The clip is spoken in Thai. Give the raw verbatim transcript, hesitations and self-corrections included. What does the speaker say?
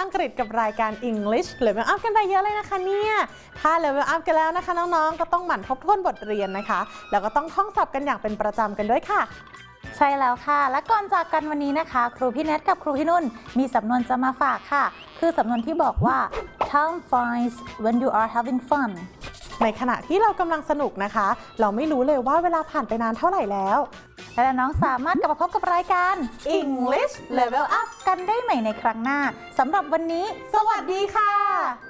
งกฤษกับรายการ English Level Up กันไปเยอะเลยนะคะเนี่ยถ้า Level Up กันแล้วนะคะน้องๆก็ต้องหมั่นทบทวนบทเรียนนะคะแล้วก็ต้องท่องศัพท์กันอย่างเป็นประจำกันด้วยค่ะใช่แล้วค่ะและก่อนจากกันวันนี้นะคะครูพี่เนทกับครูพี่นุ่นมีสำนวนจะมาฝากค่ะคือสำนวนที่บอกว่า time flies when you are having fun ในขณะที่เรากำลังสนุกนะคะเราไม่รู้เลยว่าเวลาผ่านไปนานเท่าไหร่แล้วและน้องสามารถกลับมาพบกับรายการ English Level Up กันได้ใหม่ในครั้งหน้าสำหรับวันนี้สวัสดีค่ะ